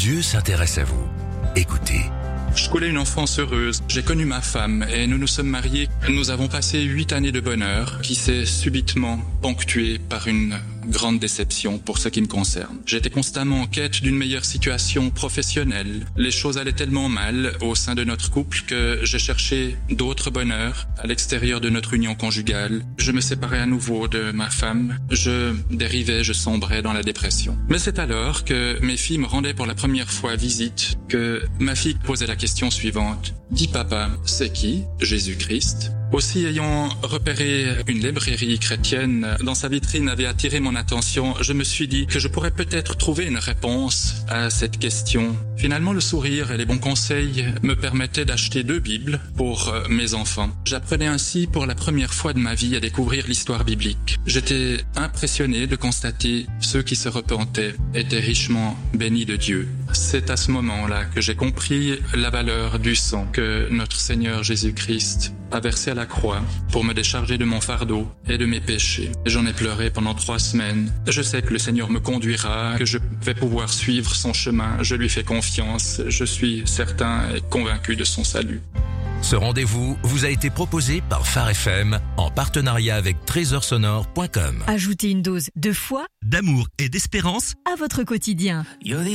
Dieu s'intéresse à vous. Écoutez. Je coulais une enfance heureuse. J'ai connu ma femme et nous nous sommes mariés. Nous avons passé 8 années de bonheur qui s'est subitement ponctuée par une grande déception pour ce qui me concerne. J'étais constamment en quête d'une meilleure situation professionnelle. Les choses allaient tellement mal au sein de notre couple que j'ai cherché d'autres bonheurs à l'extérieur de notre union conjugale. Je me séparais à nouveau de ma femme. Je dérivais, je sombrais dans la dépression. Mais c'est alors que mes filles me rendaient pour la première fois visite que ma fille posait la question suivante. Dis papa, c'est qui Jésus-Christ? Aussi, ayant repéré une librairie chrétienne dans sa vitrine avait attiré mon attention, je me suis dit que je pourrais peut-être trouver une réponse à cette question. Finalement, le sourire et les bons conseils me permettaient d'acheter 2 Bibles pour mes enfants. J'apprenais ainsi pour la première fois de ma vie à découvrir l'histoire biblique. J'étais impressionné de constater ceux qui se repentaient étaient richement bénis de Dieu. C'est à ce moment-là que j'ai compris la valeur du sang que notre Seigneur Jésus-Christ a versé à la croix pour me décharger de mon fardeau et de mes péchés. J'en ai pleuré pendant 3 semaines. Je sais que le Seigneur me conduira, que je vais pouvoir suivre son chemin. Je lui fais confiance. Je suis certain et convaincu de son salut. Ce rendez-vous vous a été proposé par Phare FM en partenariat avec trésorsonore.com. Ajoutez une dose de foi, d'amour et d'espérance à votre quotidien.